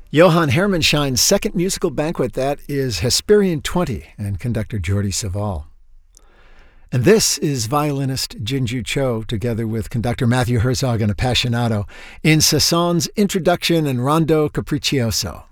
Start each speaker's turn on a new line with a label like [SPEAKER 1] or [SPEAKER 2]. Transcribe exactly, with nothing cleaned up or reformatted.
[SPEAKER 1] Johann Hermannschein's second musical banquet, that is Hesperian twenty, and conductor Jordi Savall. And this is violinist Jinju Cho, together with conductor Matthew Herzog and Appassionato, in Sasson's Introduction and Rondo Capriccioso.